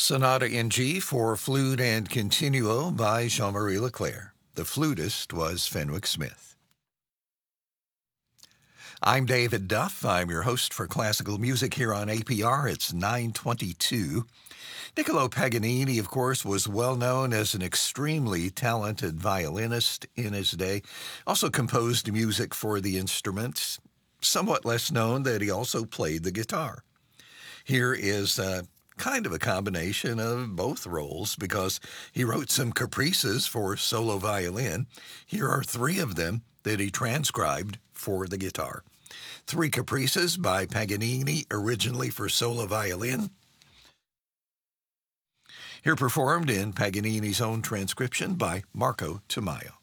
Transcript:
Sonata in G for Flute and Continuo by Jean-Marie Leclerc. The flutist was Fenwick Smith. I'm David Duff. I'm your host for classical music here on APR. It's 9:22. Niccolo Paganini, of course, was well known as an extremely talented violinist in his day. Also composed music for the instruments. Somewhat less known that he also played the guitar. Here is kind of a combination of both roles because he wrote some caprices for solo violin. Here are three of them that he transcribed for the guitar. Three caprices by Paganini, originally for solo violin. Here performed in Paganini's own transcription by Marco Tamayo.